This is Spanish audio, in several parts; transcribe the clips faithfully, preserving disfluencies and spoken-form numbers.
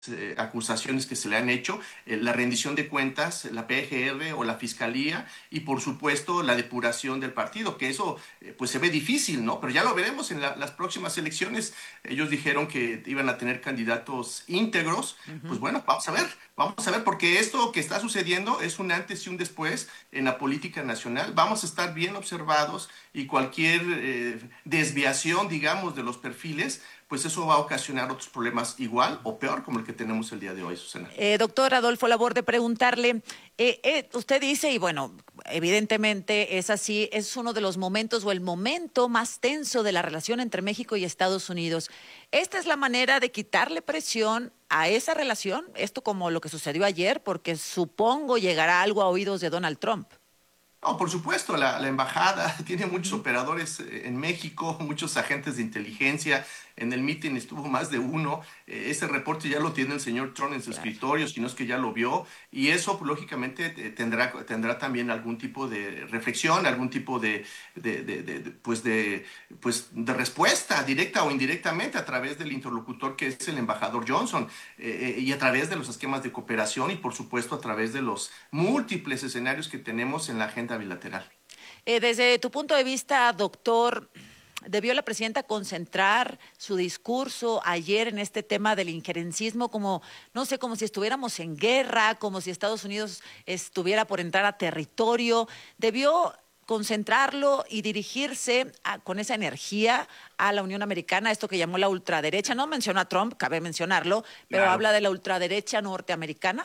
Eh, acusaciones que se le han hecho, eh, la rendición de cuentas, la P G R o la Fiscalía y por supuesto la depuración del partido, que eso eh, pues se ve difícil, ¿no? Pero ya lo veremos en la, las próximas elecciones. Ellos dijeron que iban a tener candidatos íntegros. Uh-huh. Pues bueno, vamos a ver, vamos a ver, porque esto que está sucediendo es un antes y un después en la política nacional. Vamos a estar bien observados y cualquier eh, desviación, digamos, de los perfiles, pues eso va a ocasionar otros problemas igual o peor como el que tenemos el día de hoy, Susana. Eh, doctor Adolfo Laborde, preguntarle, eh, eh, usted dice, y bueno, evidentemente es así, es uno de los momentos o el momento más tenso de la relación entre México y Estados Unidos. ¿Esta es la manera de quitarle presión a esa relación? Esto como lo que sucedió ayer, porque supongo llegará algo a oídos de Donald Trump. No, por supuesto, la, la embajada tiene muchos operadores en México, muchos agentes de inteligencia. En el meeting estuvo más de uno. Eh, ese reporte ya lo tiene el señor Trump en su claro. escritorio, si no es que ya lo vio. Y eso, pues, lógicamente, tendrá, tendrá también algún tipo de reflexión, algún tipo de, de, de, de, de, pues de, pues de respuesta, directa o indirectamente, a través del interlocutor que es el embajador Johnson, eh, y a través de los esquemas de cooperación y, por supuesto, a través de los múltiples escenarios que tenemos en la agenda bilateral. Eh, desde tu punto de vista, doctor, ¿debió la presidenta concentrar su discurso ayer en este tema del injerencismo como, no sé, como si estuviéramos en guerra, como si Estados Unidos estuviera por entrar a territorio? ¿Debió concentrarlo y dirigirse a, con esa energía a la Unión Americana, esto que llamó la ultraderecha? No mencionó a Trump, cabe mencionarlo, pero claro. habla de la ultraderecha norteamericana.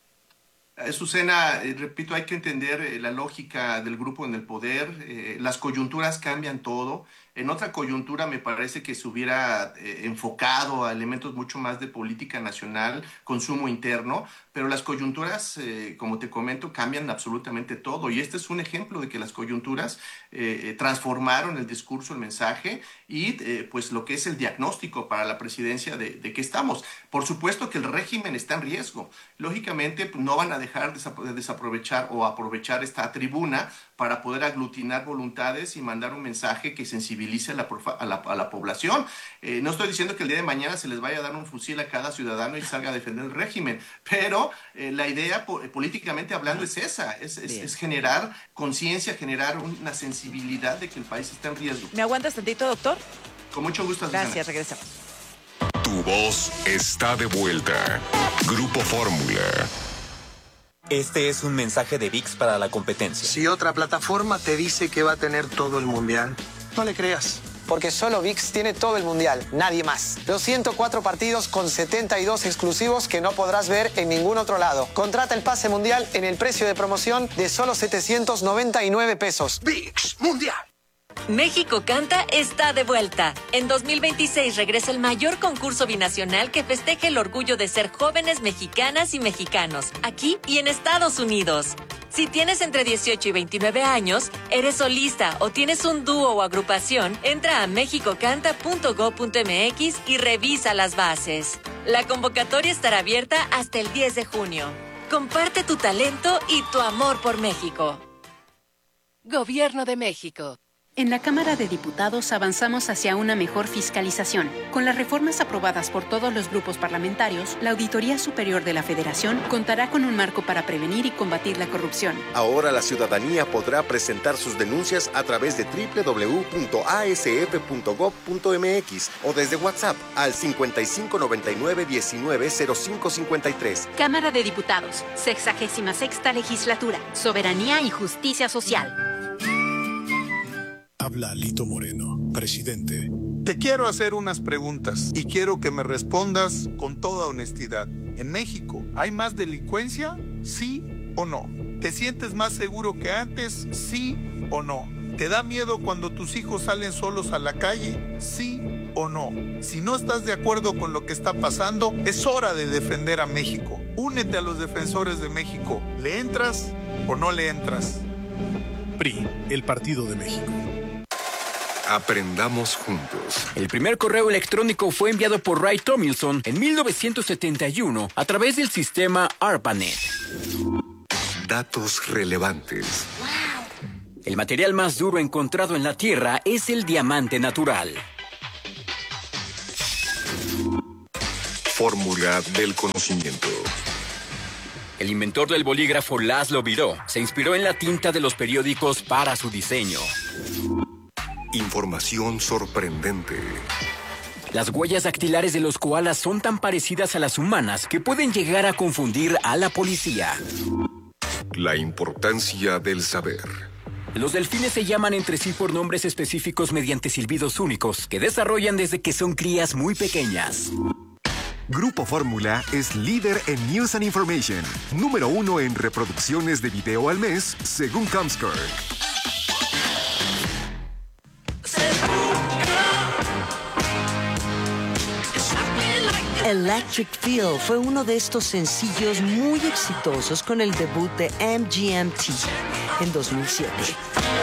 Susana, eh, repito, hay que entender eh, la lógica del grupo en el poder. Eh, las coyunturas cambian todo. En otra coyuntura me parece que se hubiera eh, enfocado a elementos mucho más de política nacional, consumo interno, pero las coyunturas, eh, como te comento, cambian absolutamente todo. Y este es un ejemplo de que las coyunturas eh, transformaron el discurso, el mensaje y eh, pues lo que es el diagnóstico para la presidencia de, de que estamos. Por supuesto que el régimen está en riesgo. Lógicamente pues, no van a dejar de desaprovechar o aprovechar esta tribuna para poder aglutinar voluntades y mandar un mensaje que sensibilice a la, a la, a la población. Eh, no estoy diciendo que el día de mañana se les vaya a dar un fusil a cada ciudadano y salga a defender el régimen, pero eh, la idea po políticamente hablando es esa, es, es, es generar conciencia, generar una sensibilidad de que el país está en riesgo. ¿Me aguantas tantito, doctor? Con mucho gusto. Gracias, regresamos. Tu voz está de vuelta. Grupo Fórmula. Este es un mensaje de V I X para la competencia. Si otra plataforma te dice que va a tener todo el mundial, no le creas. Porque solo V I X tiene todo el mundial, nadie más. Los ciento cuatro partidos con setenta y dos exclusivos que no podrás ver en ningún otro lado. Contrata el pase mundial en el precio de promoción de solo setecientos noventa y nueve pesos. V I X Mundial. México Canta está de vuelta. En dos mil veintiséis regresa el mayor concurso binacional que festeja el orgullo de ser jóvenes mexicanas y mexicanos, aquí y en Estados Unidos. Si tienes entre dieciocho y veintinueve años, eres solista o tienes un dúo o agrupación, entra a mexico canta punto gob punto m x y revisa las bases. La convocatoria estará abierta hasta el diez de junio. Comparte tu talento y tu amor por México. Gobierno de México. En la Cámara de Diputados avanzamos hacia una mejor fiscalización. Con las reformas aprobadas por todos los grupos parlamentarios, la Auditoría Superior de la Federación contará con un marco para prevenir y combatir la corrupción. Ahora la ciudadanía podrá presentar sus denuncias a través de doble u doble u doble u punto a s f punto gob punto m x o desde WhatsApp al cincuenta y cinco noventa y nueve diecinueve cero cinco cincuenta y tres. Cámara de Diputados, sexagésima sexta legislatura, soberanía y justicia social. Habla Lito Moreno, presidente. Te quiero hacer unas preguntas y quiero que me respondas con toda honestidad. ¿En México hay más delincuencia? ¿Sí o no? ¿Te sientes más seguro que antes? ¿Sí o no? ¿Te da miedo cuando tus hijos salen solos a la calle? ¿Sí o no? Si no estás de acuerdo con lo que está pasando, es hora de defender a México. Únete a los defensores de México. ¿Le entras o no le entras? P R I, el Partido de México. Aprendamos juntos. El primer correo electrónico fue enviado por Ray Tomlinson en mil novecientos setenta y uno a través del sistema ARPANET. Datos relevantes. El material más duro encontrado en la Tierra es el diamante natural. fórmula del conocimiento. El inventor del bolígrafo Laszlo Biró se inspiró en la tinta de los periódicos para su diseño. Información sorprendente. Las huellas dactilares de los koalas son tan parecidas a las humanas que pueden llegar a confundir a la policía. La importancia del saber. Los delfines se llaman entre sí por nombres específicos mediante silbidos únicos que desarrollan desde que son crías muy pequeñas. Grupo Fórmula es líder en News and Information, número uno en reproducciones de video al mes, según Comscore. Electric Feel fue uno de estos sencillos muy exitosos con el debut de M G M T en dos mil siete.